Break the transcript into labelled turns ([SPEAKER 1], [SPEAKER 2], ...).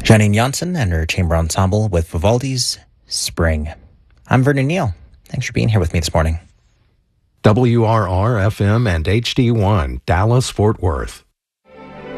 [SPEAKER 1] Janine Janssen and her chamber ensemble with Vivaldi's Spring. I'm Vernon Neal. Thanks for being here with me this morning.
[SPEAKER 2] WRR-FM and HD1, Dallas, Fort Worth.